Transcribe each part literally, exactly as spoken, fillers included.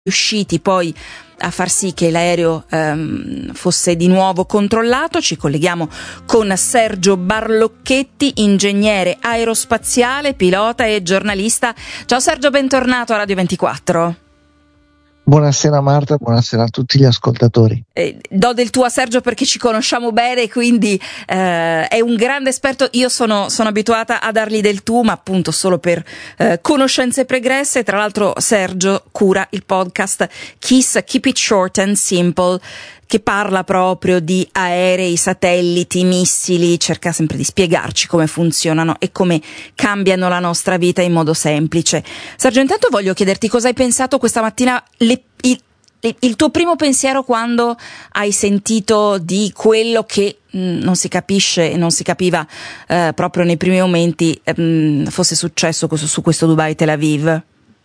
riusciti poi a far sì che l'aereo ehm, fosse di nuovo controllato. Ci colleghiamo con Sergio Barlocchetti, ingegnere aerospaziale, pilota e giornalista. Ciao Sergio, bentornato a Radio ventiquattro. Buonasera Marta, buonasera a tutti gli ascoltatori. Eh, do del tuo a Sergio perché ci conosciamo bene, quindi eh, è un grande esperto. Io sono, sono abituata a dargli del tu, ma appunto solo per eh, conoscenze pregresse. Tra l'altro Sergio cura il podcast Kiss, Keep It Short and Simple, che parla proprio di aerei, satelliti, missili, cerca sempre di spiegarci come funzionano e come cambiano la nostra vita in modo semplice. Sergio, intanto voglio chiederti cosa hai pensato questa mattina, le, il, il tuo primo pensiero quando hai sentito di quello che mh, non si capisce e non si capiva eh, proprio nei primi momenti mh, fosse successo su, su questo Dubai-Tel Aviv.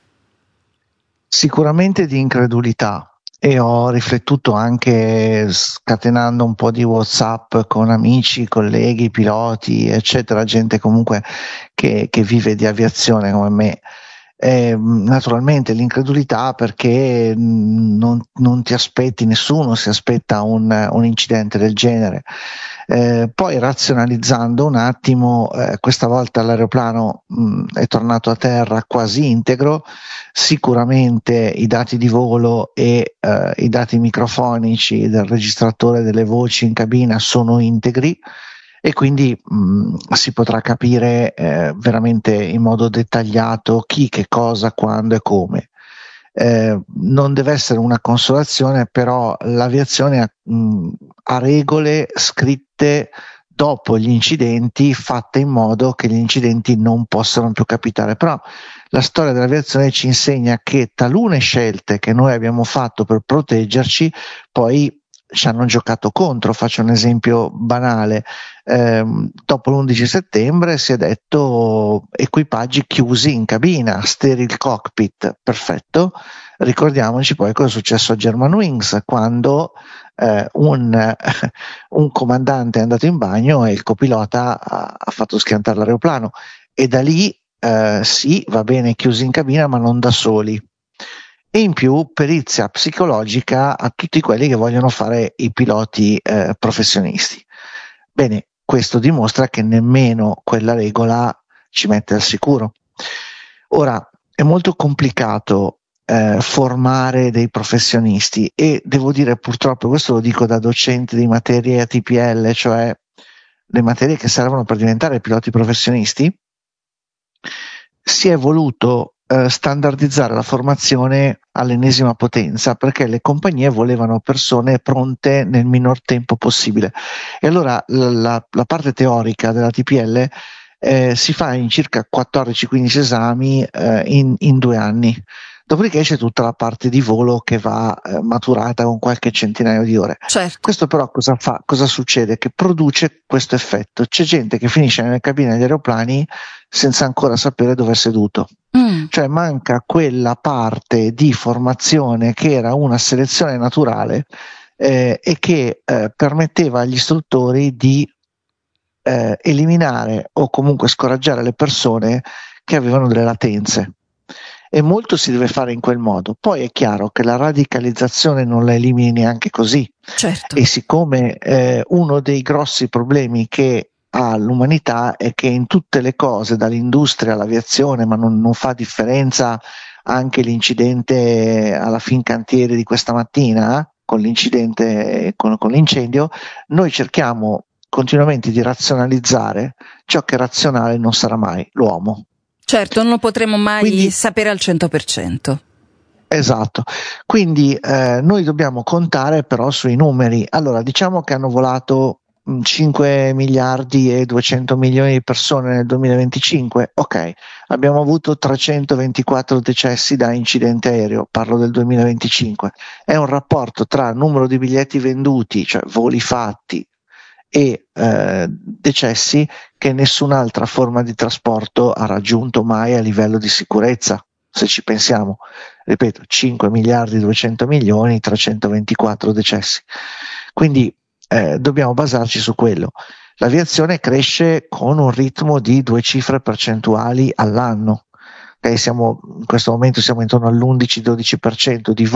Sicuramente di incredulità. E ho riflettuto anche scatenando un po' di WhatsApp con amici, colleghi, piloti, eccetera, gente comunque che, che vive di aviazione come me. E, naturalmente l'incredulità perché non, non ti aspetti, nessuno si aspetta un, un incidente del genere. Eh, poi razionalizzando un attimo, eh, questa volta l'aeroplano mh, è tornato a terra quasi integro, sicuramente i dati di volo e eh, i dati microfonici del registratore delle voci in cabina sono integri e quindi mh, si potrà capire eh, veramente in modo dettagliato chi, che cosa, quando e come. Eh, non deve essere una consolazione, però l'aviazione ha, mh, ha regole scritte dopo gli incidenti, fatte in modo che gli incidenti non possano più capitare. Però la storia dell'aviazione ci insegna che talune scelte che noi abbiamo fatto per proteggerci poi ci hanno giocato contro. Faccio un esempio banale. Eh, dopo l'undici settembre si è detto equipaggi chiusi in cabina, sterile cockpit, perfetto. Ricordiamoci poi cosa è successo a Germanwings quando eh, un, un comandante è andato in bagno e il copilota ha, ha fatto schiantare l'aeroplano, e da lì eh, sì, va bene chiusi in cabina ma non da soli. E in più perizia psicologica a tutti quelli che vogliono fare i piloti eh, professionisti. Bene, questo dimostra che nemmeno quella regola ci mette al sicuro. Ora, è molto complicato eh, formare dei professionisti e devo dire, purtroppo, questo lo dico da docente di materie A T P L, cioè le materie che servono per diventare piloti professionisti, si è voluto eh, standardizzare la formazione all'ennesima potenza perché le compagnie volevano persone pronte nel minor tempo possibile. E allora la, la, la parte teorica della T P L eh, si fa in circa quattordici quindici esami eh, in, in due anni. Dopodiché c'è tutta la parte di volo che va eh, maturata con qualche centinaio di ore. Certo. Questo però cosa fa? Cosa succede? Che produce questo effetto. C'è gente che finisce nelle cabine degli aeroplani senza ancora sapere dove è seduto. Mm. Cioè manca quella parte di formazione che era una selezione naturale eh, e che eh, permetteva agli istruttori di eh, eliminare o comunque scoraggiare le persone che avevano delle latenze. E molto si deve fare in quel modo. Poi è chiaro che la radicalizzazione non la elimini neanche così. Certo. E siccome eh, uno dei grossi problemi che ha l'umanità è che in tutte le cose, dall'industria all'aviazione, ma non, non fa differenza anche l'incidente alla Fincantieri di questa mattina, eh, con l'incidente, con, con l'incendio, noi cerchiamo continuamente di razionalizzare ciò che razionale non sarà mai, l'uomo. Certo, non lo potremo mai Quindi, sapere al cento per cento. Esatto, quindi eh, noi dobbiamo contare però sui numeri. Allora, diciamo che hanno volato mh, cinque miliardi e duecento milioni di persone nel duemilaventicinque, ok, abbiamo avuto trecentoventiquattro decessi da incidente aereo, parlo del duemilaventicinque, è un rapporto tra numero di biglietti venduti, cioè voli fatti, e eh, decessi che nessun'altra forma di trasporto ha raggiunto mai a livello di sicurezza. Se ci pensiamo, ripeto, cinque miliardi duecento milioni, trecentoventiquattro decessi. Quindi eh, dobbiamo basarci su quello. L'aviazione cresce con un ritmo di due cifre percentuali all'anno. okay, siamo, in questo momento siamo intorno all'undici dodici per cento di